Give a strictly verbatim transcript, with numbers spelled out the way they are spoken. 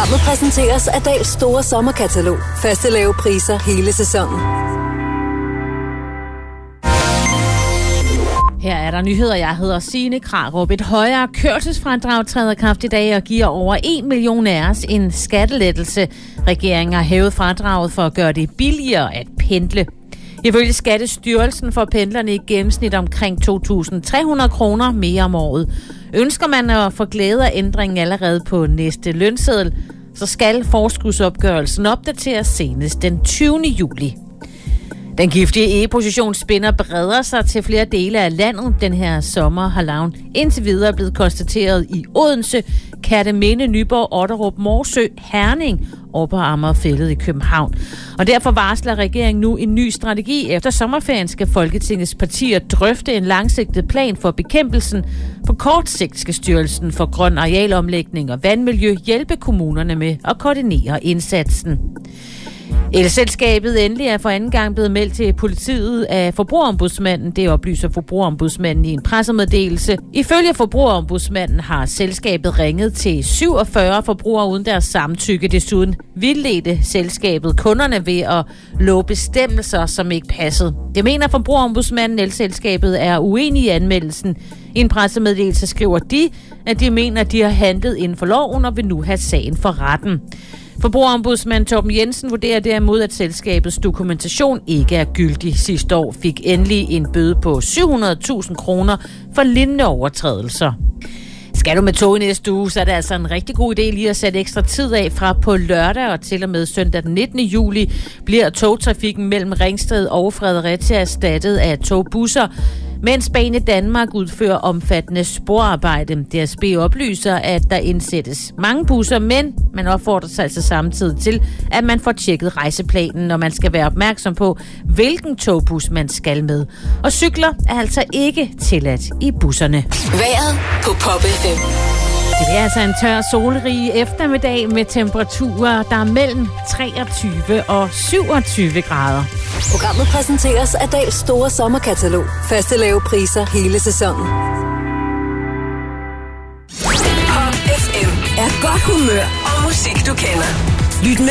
Programmet præsenteres af Dals store sommerkatalog. Faste lave priser hele sæsonen. Her er der nyheder. Jeg hedder Signe Krarup. Et højere kørselsfradrag træder kraft i dag og giver over en million af os en skattelettelse. Regeringen har hævet fradraget for at gøre det billigere at pendle. Ifølge Skattestyrelsen får pendlerne i gennemsnit omkring to tusind tre hundrede kroner mere om året. Ønsker man at få glæde af ændringen allerede på næste lønseddel, så skal forskudsopgørelsen opdateres senest den tyvende juli. Den giftige E-positionsspinner breder sig til flere dele af landet. Den her sommer har larven indtil videre blevet konstateret i Odense, Kerteminde, Nyborg, Otterup, Morsø, Herning og på Amagerfælled i København. Og derfor varsler regeringen nu en ny strategi. Efter sommerferien skal Folketingets partier drøfte en langsigtet plan for bekæmpelsen. På kort sigt skal Styrelsen for Grøn Arealomlægning og Vandmiljø hjælpe kommunerne med at koordinere indsatsen. Elselskabet endelig er for anden gang blevet meldt til politiet af Forbrugerombudsmanden. Det oplyser Forbrugerombudsmanden i en pressemeddelelse. Ifølge Forbrugerombudsmanden har selskabet ringet til syvogfyrre forbrugere uden deres samtykke. Desuden vildledte selskabet kunderne ved at love bestemmelser, som ikke passede. Det mener Forbrugerombudsmanden. Elselskabet er uenig i anmeldelsen. I en pressemeddelelse skriver de, at de mener, at de har handlet inden for loven og vil nu have sagen for retten. Forbrugerombudsmand Torben Jensen vurderer derimod, at selskabets dokumentation ikke er gyldig. Sidste år fik endelig en bøde på syv hundrede tusind kroner for lignende overtrædelser. Skal du med tog i næste uge, så er det altså en rigtig god idé lige at sætte ekstra tid af. Fra på lørdag og til og med søndag den nittende juli bliver togtrafikken mellem Ringsted og Fredericia erstattet af togbusser, mens Bane Danmark udfører omfattende sporarbejde. D S B oplyser, at der indsættes mange busser, men man opfordrer sig altså samtidig til, at man får tjekket rejseplanen, når man skal være opmærksom på, hvilken togbus man skal med. Og cykler er altså ikke tilladt i busserne. Vejret på Pop F M. Det er altså en tør solrig eftermiddag med temperaturer, der er mellem treogtyve og syvogtyve grader. Programmet præsenteres af Dals store sommerkatalog. Faste lave priser hele sæsonen. Pop F M er godt humør og musik, du kender. Lyt med